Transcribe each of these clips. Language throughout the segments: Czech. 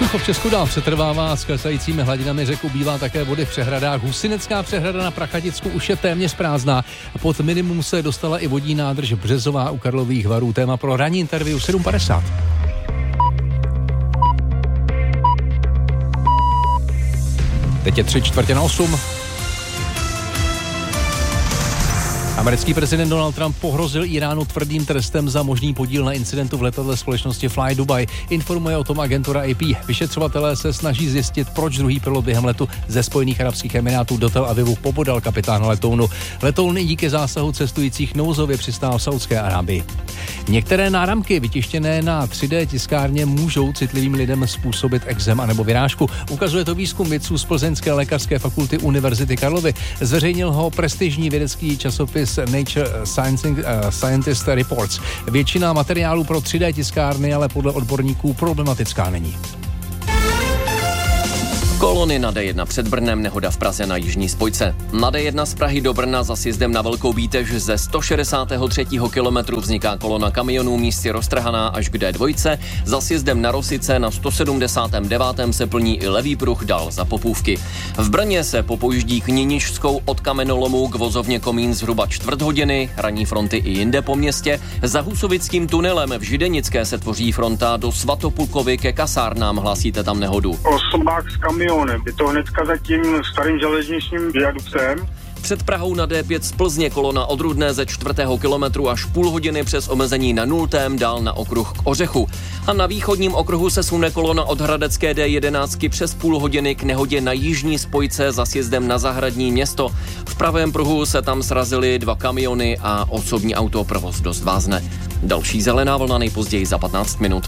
Sucho v Česku dál přetrvává, s klesajícími hladinami řek ubývá také vody v přehradách. Husinecká přehrada na Prachaticku už je téměř prázdná. Pod minimum se dostala i vodní nádrž Březová u Karlových Varů. Téma pro ranní interview 7:50. Teď je 7:45. Americký prezident Donald Trump pohrozil Iránu tvrdým trestem za možný podíl na incidentu v letadle společnosti Fly Dubai. Informuje o tom agentura AP. Vyšetřovatelé se snaží zjistit, proč druhý pilot během letu ze Spojených arabských emirátů do Tel Avivu pobodal kapitána letounu. Letoun díky zásahu cestujících nouzově přistál v Saudské Arábii. Některé náramky vytištěné na 3D tiskárně můžou citlivým lidem způsobit ekzem anebo vyrážku. Ukazuje to výzkum vědců z Plzeňské lékařské fakulty Univerzity Karlovy. Zveřejnil ho prestižní vědecký časopis Nature Scientist Reports. Většina materiálů pro 3D tiskárny ale podle odborníků problematická není. Kolony na D1 před Brnem, nehoda v Praze na jižní spojce. Na D1 z Prahy do Brna za sjezdem na Velkou Bítež ze 163. kilometru vzniká kolona kamionů místy roztrhaná až k D2. Za sjezdem na Rosice na 179. se plní i levý pruh dál za Popůvky. V Brně se popojíždí Kněničskou od kamenolomu k vozovně Komín zhruba čtvrt hodiny, ranní fronty i jinde po městě. Za Husovickým tunelem v Židenické se tvoří fronta do Svatopulkovy ke kasárnám, hlásíte tam nehodu. Osobák s kamionem, je to hnedka za tím starým železničním viaduktem. Před Prahou na D5 z Plzně kolona od Rudné ze 4. kilometru až půl hodiny přes omezení na 0. dál na okruh k Ořechu. A na východním okruhu se sune kolona od Hradecké D11 přes půl hodiny k nehodě na jižní spojce za sjezdem na Zahradní Město. V pravém pruhu se tam srazily 2 kamiony a osobní auto, provoz dost vázne. Další zelená vlna nejpozději za 15 minut.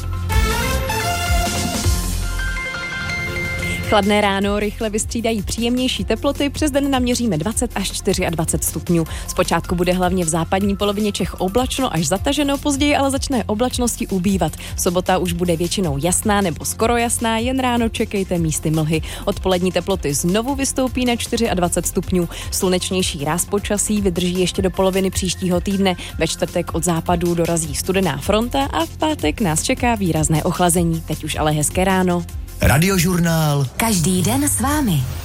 Chladné ráno rychle vystřídají příjemnější teploty, přes den naměříme 20 až 24 stupňů. Zpočátku bude hlavně v západní polovině Čech oblačno až zataženo, později ale začne oblačnosti ubývat. Sobota už bude většinou jasná nebo skoro jasná, jen ráno čekejte místy mlhy. Odpolední teploty znovu vystoupí na 24 stupňů. Slunečnější ráz počasí vydrží ještě do poloviny příštího týdne. Ve čtvrtek od západu dorazí studená fronta a v pátek nás čeká výrazné ochlazení. Teď už ale hezké ráno. Radiožurnál. Každý den s vámi.